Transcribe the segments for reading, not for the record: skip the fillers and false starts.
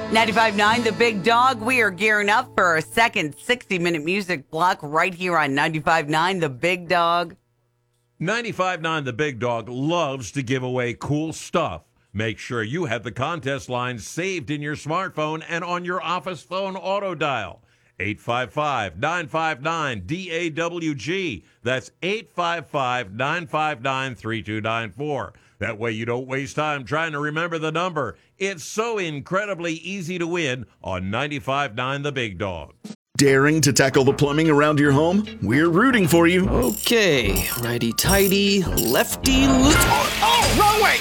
95.9 The Big Dog. We are gearing up for our second 60-minute music block right here on 95.9 The Big Dog. 95.9 The Big Dog loves to give away cool stuff. Make sure you have the contest line saved in your smartphone and on your office phone auto dial. 855-959-DAWG. That's 855-959-3294. That way you don't waste time trying to remember the number. It's so incredibly easy to win on 95.9 The Big Dog. Daring to tackle the plumbing around your home? We're rooting for you. Okay, righty-tighty, lefty... Wrong way!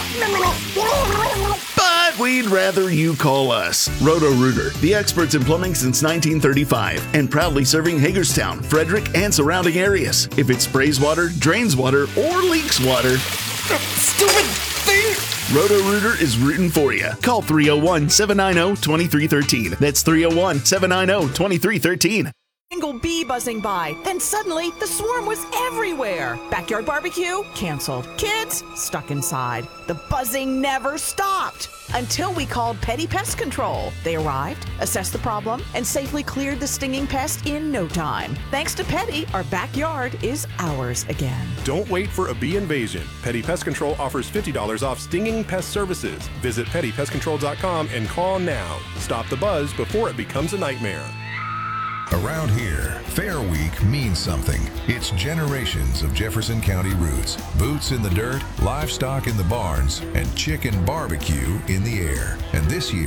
But we'd rather you call us. Roto-Rooter, the experts in plumbing since 1935, and proudly serving Hagerstown, Frederick, and surrounding areas. If it sprays water, drains water, or leaks water... Stupid thing! Roto-Rooter is rooting for you. Call 301-790-2313. That's 301-790-2313. Single bee buzzing by. Then suddenly, the swarm was everywhere. Backyard barbecue? Canceled. Kids? Stuck inside. The buzzing never stopped. Until we called Petty Pest Control. They arrived, assessed the problem, and safely cleared the stinging pest in no time. Thanks to Petty, our backyard is ours again. Don't wait for a bee invasion. Petty Pest Control offers $50 off stinging pest services. Visit pettypestcontrol.com and call now. Stop the buzz before it becomes a nightmare. Around here, Fair Week means something. It's generations of Jefferson County roots. Boots in the dirt, livestock in the barns, and chicken barbecue in the air. And this year,